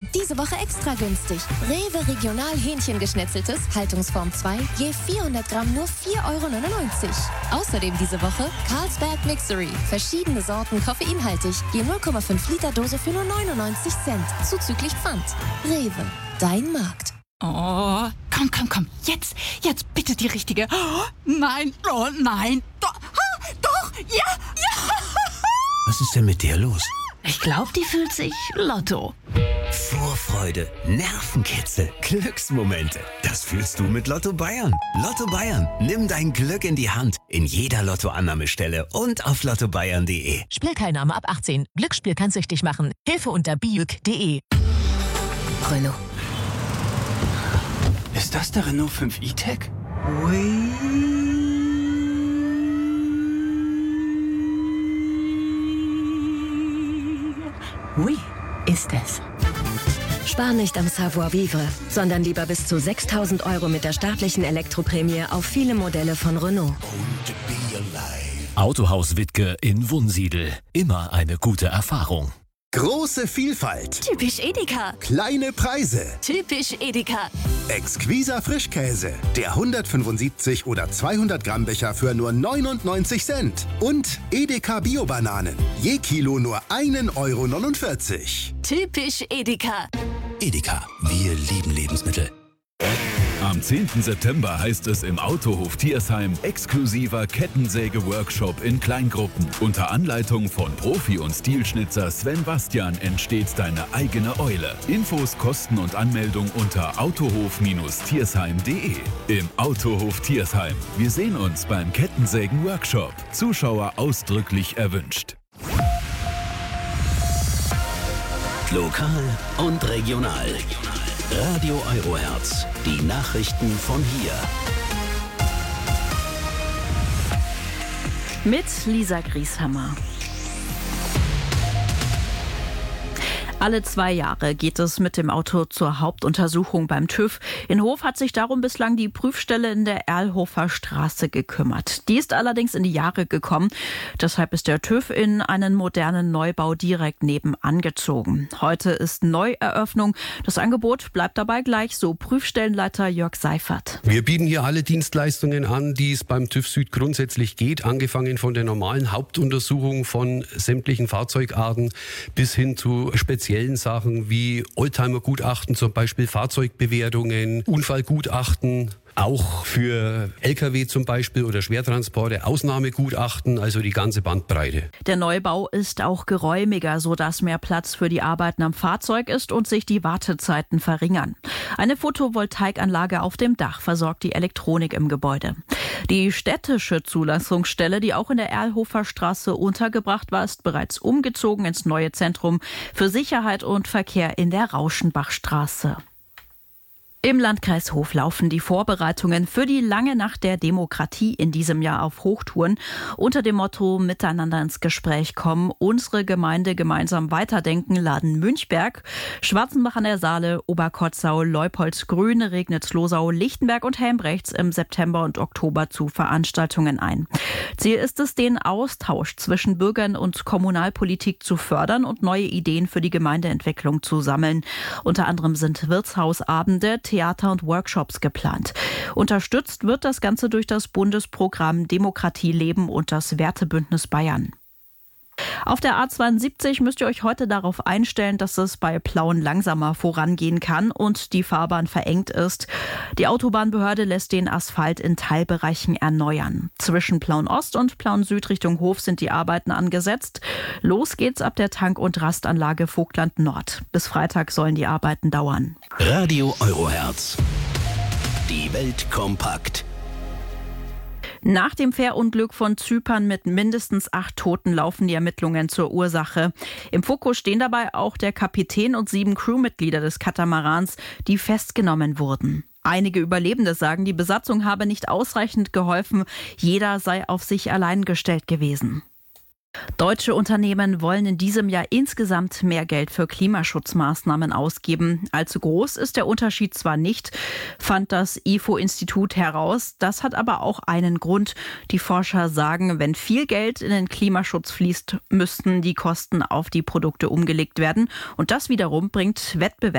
diese Woche extra günstig. Rewe Regional Hähnchengeschnetzeltes, Haltungsform 2, je 400 Gramm nur 4,99 €. Außerdem diese Woche Carlsberg Mixery. Verschiedene Sorten koffeinhaltig, je 0,5 Liter Dose für nur 99 Cent. Zuzüglich Pfand. Rewe, dein Markt. Oh, komm. Jetzt bitte die richtige. Oh, nein. Doch, ja. Was ist denn mit dir los? Ich glaube, die fühlt sich Lotto. Vorfreude, Nervenkitzel, Glücksmomente. Das fühlst du mit Lotto Bayern. Lotto Bayern, nimm dein Glück in die Hand. In jeder Lottoannahmestelle und auf lottobayern.de. Spielteilnahme ab 18. Glücksspiel kann süchtig machen. Hilfe unter biuk.de. Renault. Ist das der Renault 5 E-Tech? Oui, ist es. Spar nicht am Savoir-vivre, sondern lieber bis zu 6.000 € mit der staatlichen Elektroprämie auf viele Modelle von Renault. Autohaus Wittke in Wunsiedel. Immer eine gute Erfahrung. Große Vielfalt. Typisch Edeka. Kleine Preise. Typisch Edeka. Exquiser Frischkäse. Der 175 oder 200 Gramm Becher für nur 99 Cent. Und Edeka Bio-Bananen. Je Kilo nur 1,49 €. Typisch Edeka. Edeka, wir lieben Lebensmittel. Am 10. September heißt es im Autohof Thiersheim exklusiver Kettensäge-Workshop in Kleingruppen. Unter Anleitung von Profi- und Stilschnitzer Sven Bastian entsteht deine eigene Eule. Infos, Kosten und Anmeldung unter autohof-thiersheim.de. Im Autohof Thiersheim. Wir sehen uns beim Kettensägen-Workshop. Zuschauer ausdrücklich erwünscht. Lokal und regional. Radio Eurohertz. Die Nachrichten von hier. Mit Lisa Grieshammer. Alle 2 Jahre geht es mit dem Auto zur Hauptuntersuchung beim TÜV. In Hof hat sich darum bislang die Prüfstelle in der Erlhofer Straße gekümmert. Die ist allerdings in die Jahre gekommen. Deshalb ist der TÜV in einen modernen Neubau direkt nebenan gezogen. Heute ist Neueröffnung. Das Angebot bleibt dabei gleich, so Prüfstellenleiter Jörg Seifert. Wir bieten hier alle Dienstleistungen an, die es beim TÜV Süd grundsätzlich geht. Angefangen von der normalen Hauptuntersuchung von sämtlichen Fahrzeugarten bis hin zu speziellen Sachen wie Oldtimer-Gutachten, zum Beispiel Fahrzeugbewertungen, Unfallgutachten, auch für Lkw zum Beispiel oder Schwertransporte, Ausnahmegutachten, also die ganze Bandbreite. Der Neubau ist auch geräumiger, sodass mehr Platz für die Arbeiten am Fahrzeug ist und sich die Wartezeiten verringern. Eine Photovoltaikanlage auf dem Dach versorgt die Elektronik im Gebäude. Die städtische Zulassungsstelle, die auch in der Erlhofer Straße untergebracht war, ist bereits umgezogen ins neue Zentrum für Sicherheit und Verkehr in der Rauschenbachstraße. Im Landkreis Hof laufen die Vorbereitungen für die lange Nacht der Demokratie in diesem Jahr auf Hochtouren. Unter dem Motto Miteinander ins Gespräch kommen, unsere Gemeinde gemeinsam weiterdenken, laden Münchberg, Schwarzenbach an der Saale, Oberkotzau, Leupoldsgrün, Regnitz-Losau, Lichtenberg und Helmbrechts im September und Oktober zu Veranstaltungen ein. Ziel ist es, den Austausch zwischen Bürgern und Kommunalpolitik zu fördern und neue Ideen für die Gemeindeentwicklung zu sammeln. Unter anderem sind Wirtshausabende, Theater und Workshops geplant. Unterstützt wird das Ganze durch das Bundesprogramm Demokratie leben und das Wertebündnis Bayern. Auf der A72 müsst ihr euch heute darauf einstellen, dass es bei Plauen langsamer vorangehen kann und die Fahrbahn verengt ist. Die Autobahnbehörde lässt den Asphalt in Teilbereichen erneuern. Zwischen Plauen Ost und Plauen Süd Richtung Hof sind die Arbeiten angesetzt. Los geht's ab der Tank- und Rastanlage Vogtland Nord. Bis Freitag sollen die Arbeiten dauern. Radio Eurohertz. Die Welt kompakt. Nach dem Fährunglück von Zypern mit mindestens 8 Toten laufen die Ermittlungen zur Ursache. Im Fokus stehen dabei auch der Kapitän und 7 Crewmitglieder des Katamarans, die festgenommen wurden. Einige Überlebende sagen, die Besatzung habe nicht ausreichend geholfen. Jeder sei auf sich allein gestellt gewesen. Deutsche Unternehmen wollen in diesem Jahr insgesamt mehr Geld für Klimaschutzmaßnahmen ausgeben. Allzu groß ist der Unterschied zwar nicht, fand das IFO-Institut heraus. Das hat aber auch einen Grund. Die Forscher sagen, wenn viel Geld in den Klimaschutz fließt, müssten die Kosten auf die Produkte umgelegt werden. Und das wiederum bringt Wettbewerb